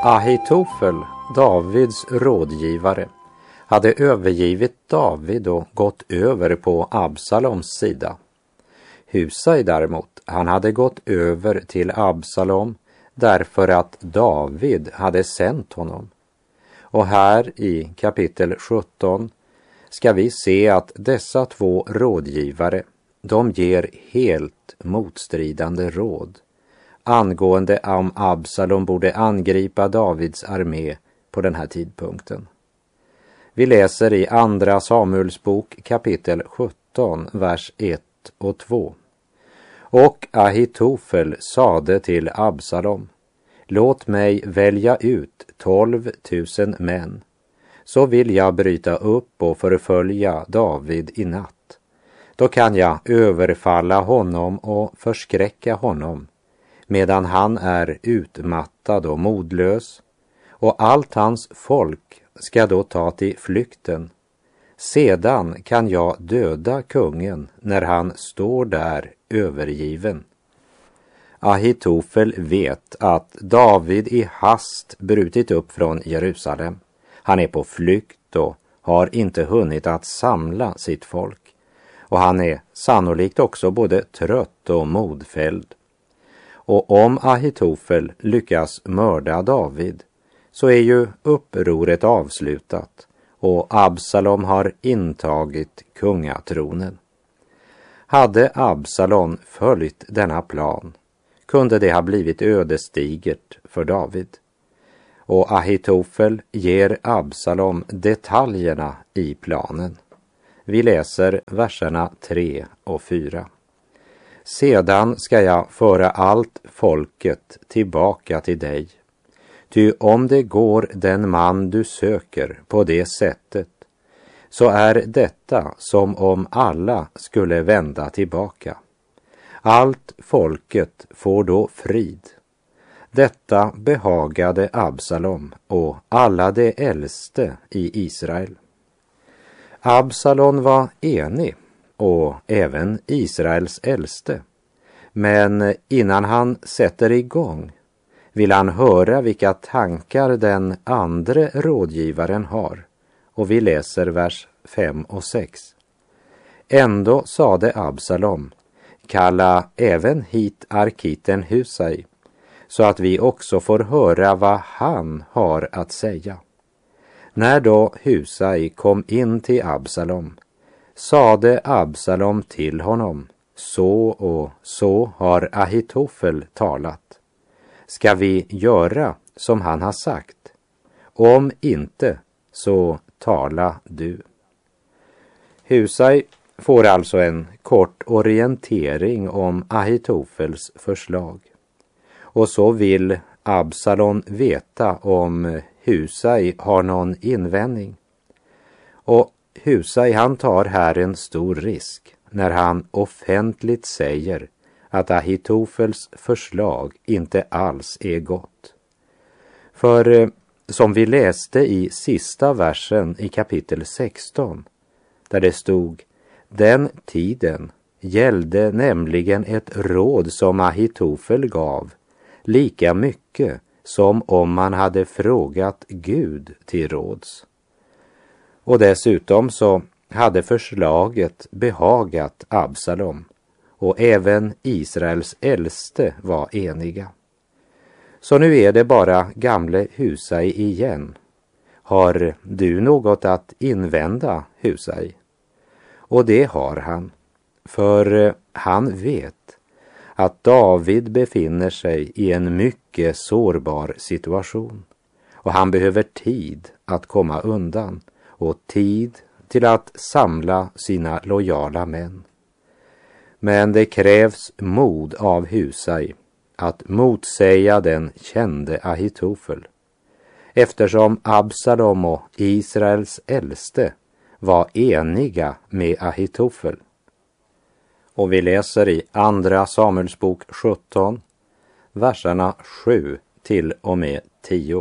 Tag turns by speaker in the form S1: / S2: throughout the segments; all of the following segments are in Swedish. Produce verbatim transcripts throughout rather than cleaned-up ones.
S1: Ahitofel, Davids rådgivare, hade övergivit David och gått över på Absaloms sida. Husai däremot, han hade gått över till Absalom därför att David hade sänt honom. Och här i kapitel sjutton ska vi se att dessa två rådgivare, de ger helt motstridande råd angående om Absalom borde angripa Davids armé på den här tidpunkten. Vi läser i andra Samuels bok kapitel sjutton, vers ett och två. Och Ahitofel sade till Absalom: låt mig välja ut tolv tusen män, så vill jag bryta upp och förfölja David i natt. Då kan jag överfalla honom och förskräcka honom, medan han är utmattad och modlös, och allt hans folk ska då ta till flykten. Sedan kan jag döda kungen när han står där övergiven. Ahitofel vet att David i hast brutit upp från Jerusalem. Han är på flykt och har inte hunnit att samla sitt folk. Och han är sannolikt också både trött och modfälld. Och om Ahitofel lyckas mörda David, så är ju upproret avslutat och Absalom har intagit kungatronen. Hade Absalom följt denna plan kunde det ha blivit ödesdigert för David. Och Ahitofel ger Absalom detaljerna i planen. Vi läser verserna tre och fyra. Sedan ska jag föra allt folket tillbaka till dig. Ty om det går den man du söker på det sättet, så är detta som om alla skulle vända tillbaka. Allt folket får då frid. Detta behagade Absalom och alla de äldste i Israel. Absalom var enig, och även Israels äldste. Men innan han sätter igång vill han höra vilka tankar den andra rådgivaren har. Och vi läser vers fem och sex. Ändå sade Absalom: kalla även hit arkiten Husai, så att vi också får höra vad han har att säga. När då Husai kom in till Absalom, sade Absalom till honom: så och så har Ahitofel talat. Ska vi göra som han har sagt? Om inte, så tala du. Husai får alltså en kort orientering om Ahitofels förslag. Och så vill Absalom veta om Husai har någon invändning. Och Husai, han tar här en stor risk när han offentligt säger att Ahitofels förslag inte alls är gott. För eh, som vi läste i sista versen i kapitel sexton, där det stod: den tiden gällde nämligen ett råd som Ahitofel gav, lika mycket som om man hade frågat Gud till råds. Och dessutom så hade förslaget behagat Absalom, och även Israels äldste var eniga. Så nu är det bara gamle Husai igen. Har du något att invända, Husai? Och det har han, för han vet att David befinner sig i en mycket sårbar situation. Och han behöver tid att komma undan och tid till att samla sina lojala män. Men det krävs mod av Husai att motsäga den kände Ahitofel, eftersom Absalom och Israels äldste var eniga med Ahitofel. Och vi läser i andra Samuels bok sjutton, verserna sju till och med tio.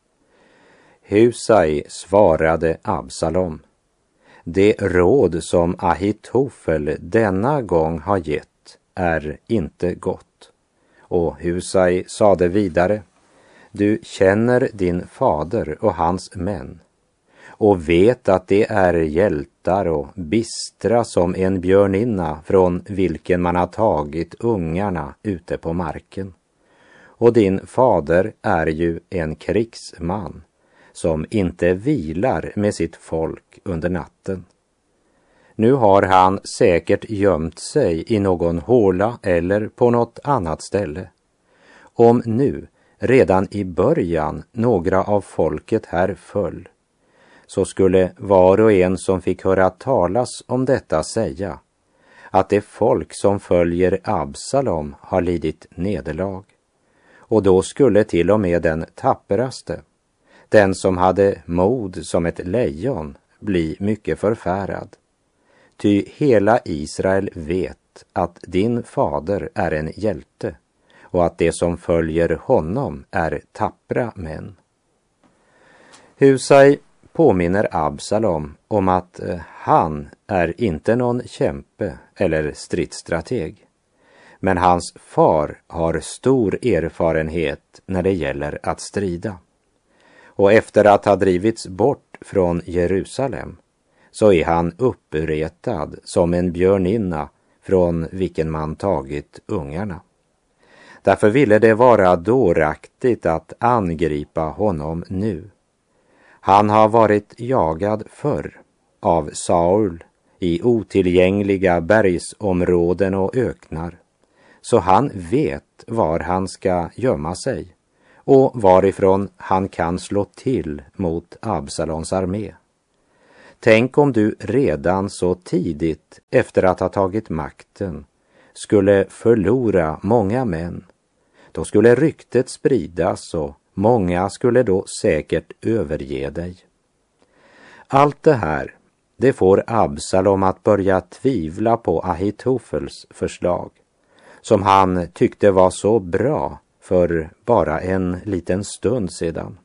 S1: Husai svarade Absalom: det råd som Ahitofel denna gång har gett är inte gott. Och Husai sade vidare: Du känner din fader och hans män och vet att det är hjältar och bistra som en björninna från vilken man har tagit ungarna ute på marken. Och din fader är ju en krigsman som inte vilar med sitt folk under natten. Nu har han säkert gömt sig i någon håla eller på något annat ställe. Om nu redan i början några av folket här föll, så skulle var och en som fick höra talas om detta säga att det folk som följer Absalom har lidit nederlag. Och då skulle till och med den tapperaste, den som hade mod som ett lejon, bli mycket förfärad. Ty hela Israel vet att din fader är en hjälte och att det som följer honom är tappra män. Husai påminner Absalom om att han är inte någon kämpe eller stridsstrateg. Men hans far har stor erfarenhet när det gäller att strida. Och efter att ha drivits bort från Jerusalem så är han uppretad som en björninna från vilken man tagit ungarna. Därför ville det vara dåraktigt att angripa honom nu. Han har varit jagad förr av Saul i otillgängliga bergsområden och öknar, så han vet var han ska gömma sig och varifrån han kan slå till mot Absalons armé. Tänk om du redan så tidigt efter att ha tagit makten skulle förlora många män. Då skulle ryktet spridas och många skulle då säkert överge dig. Allt det här, det får Absalom att börja tvivla på Ahitofels förslag, som han tyckte var så bra för bara en liten stund sedan.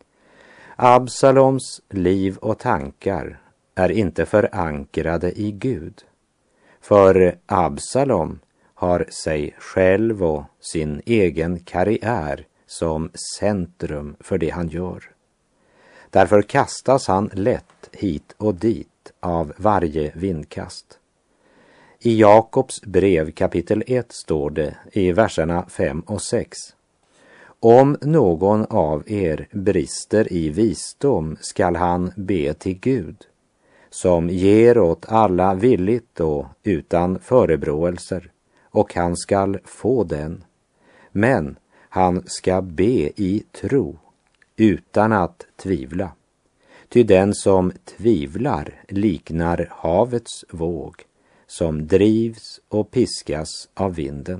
S1: Absaloms liv och tankar är inte förankrade i Gud, för Absalom har sig själv och sin egen karriär som centrum för det han gör. Därför kastas han lätt hit och dit av varje vindkast. I Jakobs brev kapitel ett står det i verserna fem och sex: Om någon av er brister i visdom skall han be till Gud, som ger åt alla villigt och utan förebråelser, och han skall få den. Men han ska be i tro, utan att tvivla. Ty den som tvivlar liknar havets våg, som drivs och piskas av vinden.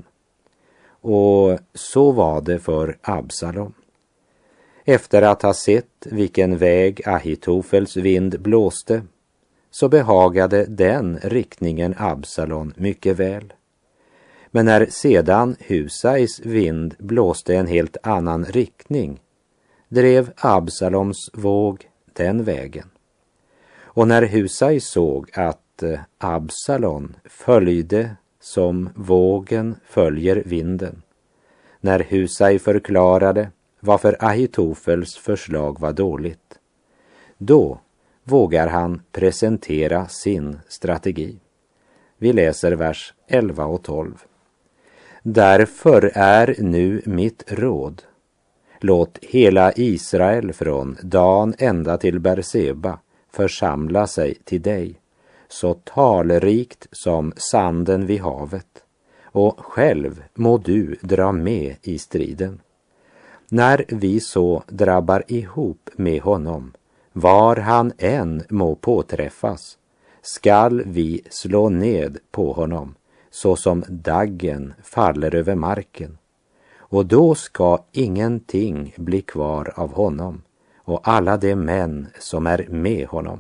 S1: Och så var det för Absalom. Efter att ha sett vilken väg Ahitofels vind blåste, så behagade den riktningen Absalom mycket väl. Men när sedan Husais vind blåste en helt annan riktning, drev Absaloms våg den vägen. Och när Husai såg att Absalom följde som vågen följer vinden, när Husai förklarade varför Ahitofels förslag var dåligt, då vågar han presentera sin strategi. Vi läser vers elva och tolv. Därför är nu mitt råd: låt hela Israel från Dan ända till Berseba församla sig till dig, så talrikt som sanden vid havet, och själv må du dra med i striden. När vi så drabbar ihop med honom, var han än må påträffas, skall vi slå ned på honom, så som daggen faller över marken. Och då ska ingenting bli kvar av honom och alla de män som är med honom.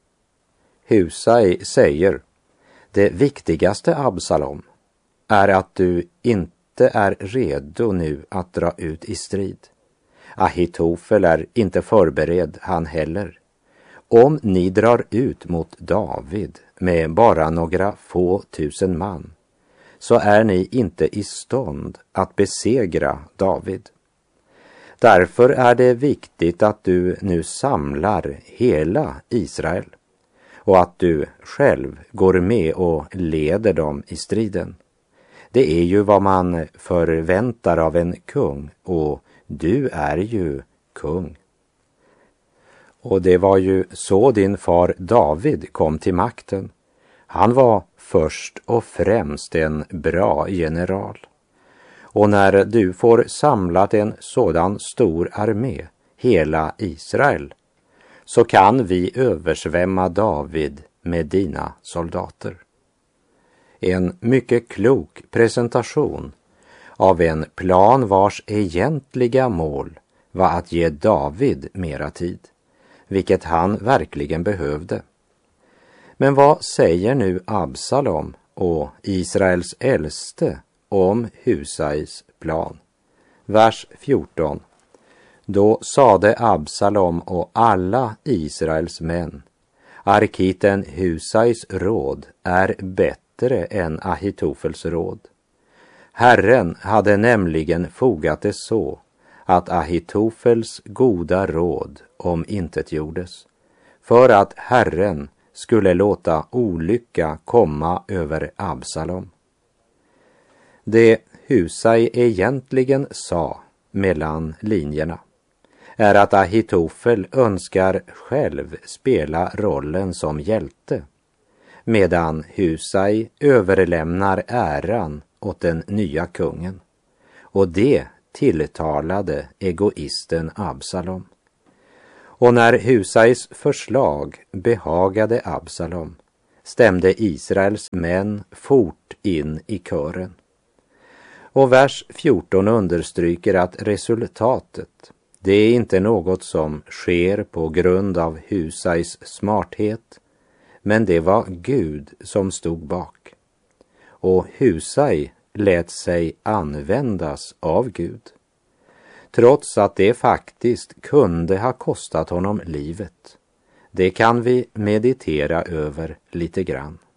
S1: Husai säger: det viktigaste, Absalom, är att du inte är redo nu att dra ut i strid. Ahitofel är inte förberedd han heller. Om ni drar ut mot David med bara några få tusen man, så är ni inte i stånd att besegra David. Därför är det viktigt att du nu samlar hela Israel och att du själv går med och leder dem i striden. Det är ju vad man förväntar av en kung, och du är ju kung. Och det var ju så din far David kom till makten. Han var först och främst en bra general. Och när du får samlat en sådan stor armé, hela Israel, så kan vi översvämma David med dina soldater. En mycket klok presentation av en plan vars egentliga mål var att ge David mera tid, vilket han verkligen behövde. Men vad säger nu Absalom och Israels äldste om Husais plan? Vers fjorton. Då sade Absalom och alla Israels män: Arkiten Husais råd är bättre än Ahitofels råd. Herren hade nämligen fogat det så att Ahitofels goda råd om intet gjordes, för att Herren skulle låta olycka komma över Absalom. Det Husai egentligen sa mellan linjerna är att Ahitofel önskar själv spela rollen som hjälte, medan Husai överlämnar äran åt den nya kungen. Och det tilltalade egoisten Absalom. Och när Husais förslag behagade Absalom, stämde Israels män fort in i kören. Och vers fjorton understryker att resultatet, det är inte något som sker på grund av Husais smarthet, men det var Gud som stod bak. Och Husai lät sig användas av Gud, trots att det faktiskt kunde ha kostat honom livet. Det kan vi meditera över lite grann.